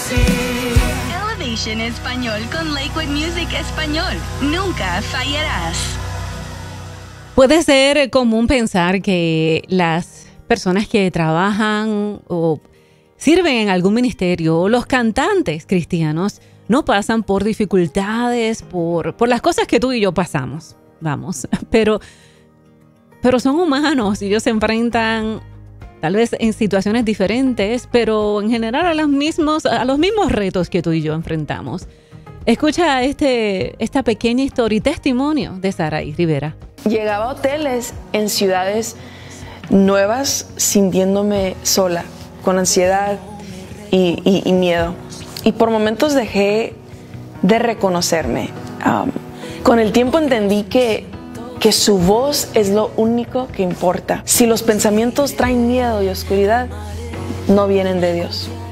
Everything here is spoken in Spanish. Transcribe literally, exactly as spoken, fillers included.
Elevation Español con Lakewood Music Español. Nunca fallarás. Puede ser común pensar que las personas que trabajan o sirven en algún ministerio o los cantantes cristianos no pasan por dificultades, por, por las cosas que tú y yo pasamos, vamos, pero, pero son humanos y ellos se enfrentan tal vez en situaciones diferentes, pero en general a los mismos, a los mismos retos que tú y yo enfrentamos. Escucha este, esta pequeña historia y testimonio de Sarai Rivera. Llegaba a hoteles en ciudades nuevas sintiéndome sola, con ansiedad y, y, y miedo. Y por momentos dejé de reconocerme. Um, con el tiempo entendí que, que su voz es lo único que importa. Si los pensamientos traen miedo y oscuridad, no vienen de Dios.